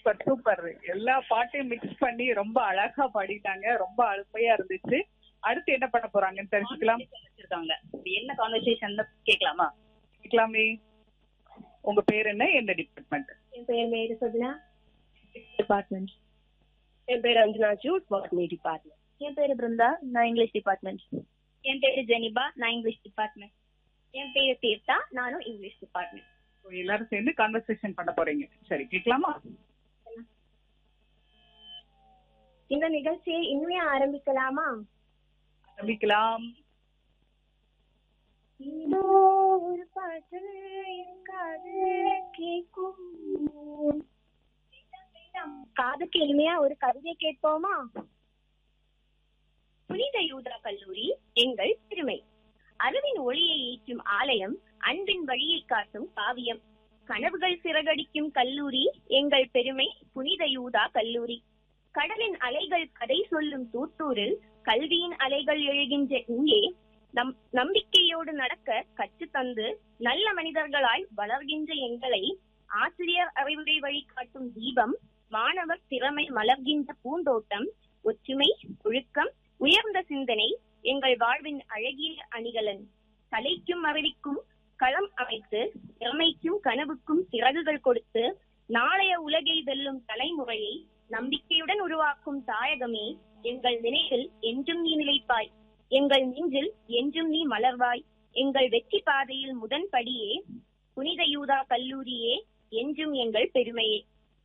Super super. எல்லா பாட்டையும் mix பண்ணி ரொம்ப அழகா பாடிட்டாங்க. ரொம்ப அருமையா இருந்துச்சு. அடுத்து என்ன பண்ண போறாங்கன்னு தெரிஞ்சுக்கலாம். வச்சிருக்காங்க. என்ன கான்வர்சேஷன் கேட்கலாமா? கேட்கலாமே. உங்க பேர் என்ன, என்ன டிபார்ட்மெண்ட்? என் பேர் மேரி சபினா, டிபார்ட்மெண்ட். என் பேர் அஞ்சனா ஜூட், பாட்னி டிபார்ட்மெண்ட். என் பேரு பிருந்தா, நான் இங்கிலீஷ் டிபார்ட்மெண்ட். என் பேரு ஜெனிபா, நான் இங்கிலீஷ் டிபார்ட்மெண்ட். என் பேரு தீர்த்தா, நானும் இங்கிலீஷ் டிபார்ட்மெண்ட். எல்லாரும் சேர்ந்து கான்வர்சேஷன் பண்ண போறீங்க. சரி, கேட்கலாமா? இந்த நிகழ்ச்சியை இனிமே ஆரம்பிக்கலாமா? ஆரம்பிக்கலாம். இதோ ஒரு பாட்டு என் காதில் கேட்கும். காதுக்கு இனிமையா ஒரு கவிதை கேட்போமா? புனித யூதா கல்லூரி எங்கள் பெருமை. அறிவின் ஒளியை ஏற்றும் ஆலயம், அன்பின் வழியை காட்டும் காவியம். கனவுகள் சிறகடிக்கும் கல்லூரி எங்கள் பெருமை, புனித யூதா கல்லூரி. கடலின் அலைகள் கதை சொல்லும் தூத்தூரில் கல்வியின் அலைகள் எழுகின்ற இங்கே நம்பிக்கையோடு நடக்க கற்று தந்து நல்ல மனிதர்களாய் வளர்கின்ற எங்களை ஆசிரியர் அறிவுரை வழிகாட்டும் தீபம், மாணவர் திறமை மலர்கின்ற பூந்தோட்டம். ஒற்றுமை, ஒழுக்கம், உயர்ந்த சிந்தனை எங்கள் வாழ்வின் அழகிய அணிகலன். கலைக்கும் அறிவிக்கும் களம் அமைத்து, திறமைக்கும் கனவுக்கும் சிறகுகள் கொடுத்து, நாளைய உலகை வெல்லும் தலைமுறையை நம்பிக்கையுடன் உருவாக்கும் தாயகமே, எங்கள் நினைவில் என்றும் நீ நிலைப்பாய், எங்கள் நெஞ்சில் என்றும் நீ மலர்வாய். எங்கள் வெற்றி பாதையில் முதன் படியே, புனித யூதா கல்லூரியே, என்றும் எங்கள் பெருமையே.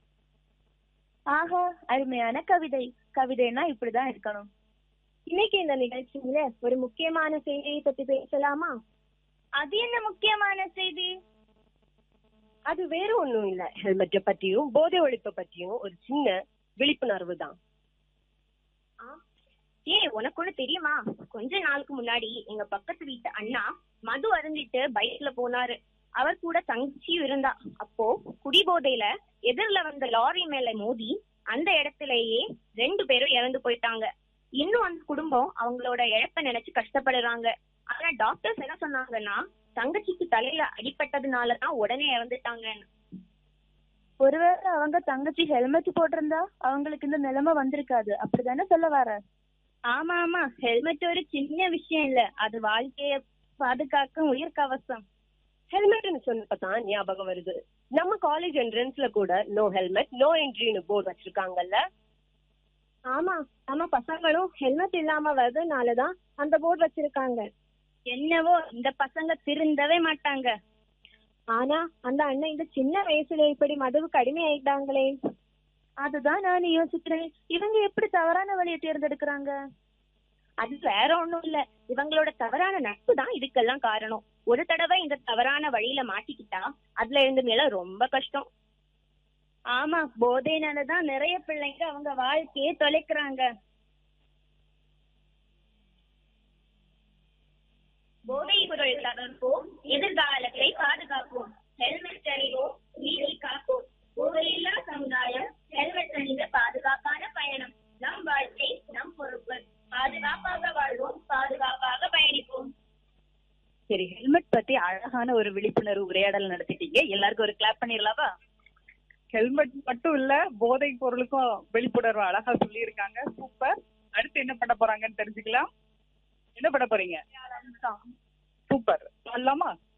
ஆஹா, அருமையான கவிதை. கவிதைனா இப்படிதான் இருக்கணும். இன்னைக்கு இந்த நிகழ்ச்சியில ஒரு முக்கியமான செய்தியை பத்தி பேசலாமா? அது என்ன முக்கியமான செய்தி? அது வேற ஒண்ணும் இல்ல, ஹெல்மெட்டை பத்தியும் போதை ஒழிப்பை பத்தியும் ஒரு சின்ன விழிப்புணர்வு தான். உனக்கு ஒண்ணு தெரியுமா? கொஞ்ச நாளுக்கு முன்னாடி எங்க பக்கத்து வீட்டு அண்ணா மது அருந்திட்டு பைக்ல போனாரு. அவர் கூட தங்கச்சியும் இருந்தா. அப்போ குடிபோதையில எதிரில வந்த லாரி மேல மோதி அந்த இடத்திலேயே 2 பேரும் இறந்து போயிட்டாங்க. இன்னும் அந்த குடும்பம் அவங்களோட இழப்ப நினைச்சு கஷ்டப்படுறாங்க. ஆனா டாக்டர்ஸ் என்ன சொன்னாங்கன்னா, தங்கச்சிக்கு தலையில அடிபட்டதுனாலதான் உடனே இறந்துட்டாங்கன்னு. ஒருவேளை அவங்க தங்கச்சி ஹெல்மெட் போட்டிருந்தா அவங்களுக்கு இந்த நிலைமை வந்திருக்காது, அப்படிதானே சொல்ல வர? ஆமா ஆமா, ஹெல்மெட் ஒரு சின்ன விஷயம் இல்ல, அது வாழ்க்கைய பாதுகாக்கும் உயிர் கவசம். ஹெல்மெட்னு சொன்னப்பதான் ஞாபகம் வருது, நம்ம காலேஜ் என்ட்ரன்ஸ்ல கூட நோ ஹெல்மெட் நோ என்ட்ரின்னு போர்டு வச்சிருக்காங்கல்ல. ஆமா, நம்ம பசங்களும் ஹெல்மெட் இல்லாம வர்றதுனாலதான் அந்த போர்டு வச்சிருக்காங்க. என்னவோ இந்த பசங்க திருந்தவே மாட்டாங்க. ஆனா அந்த அண்ணன் இந்த சின்ன வயசுல இப்படி மதுவுக்கு அடிமை ஆயிட்டாங்களே, அதுதான் நான் யோசிக்கிறேன். இவங்க எப்படி தவறான வழியை தேர்ந்தெடுக்கிறாங்க? அது வேற ஒண்ணும் இல்ல, இவங்களோட தவறான நட்பு தான் இதுக்கெல்லாம் காரணம். ஒரு தடவை இந்த தவறான வழியில மாட்டிக்கிட்டா அதுல இருந்து மேல ரொம்ப கஷ்டம். ஆமா, போதைனாலதான் நிறைய பிள்ளைங்க அவங்க வாழ்க்கையே தொலைக்கிறாங்க. போதை பொருள் தவிர்ப்போம், எதிர்காலத்தை பாதுகாப்போம். ஹெல்மெட் அணிவோம், நீரை காப்போம். போதையில்லா சமுதாயம், ஹெல்மெட் அணிந்த பாதுகாப்பான பயணம். நம் வாழ்க்கை நம் பொறுப்பு. பாதுகாப்பாக வாழ்வோம், பாதுகாப்பாக பயணிப்போம். சரி, ஹெல்மெட் பத்தி அழகான ஒரு விழிப்புணர்வு உரையாடல் நடத்திட்டீங்க. எல்லாருக்கும் ஒரு கிளாப் பண்ணிடலாமா? ஹெல்மெட் மட்டும் இல்ல, போதை பொருளுக்கும் விழிப்புணர்வு அழகா சொல்லியிருக்காங்க. சூப்பர். அடுத்து என்ன பண்ண போறாங்கன்னு தெரிஞ்சுக்கலாம். என்ன பண்ண போறீங்க? சூப்பர். சொல்லலாமா?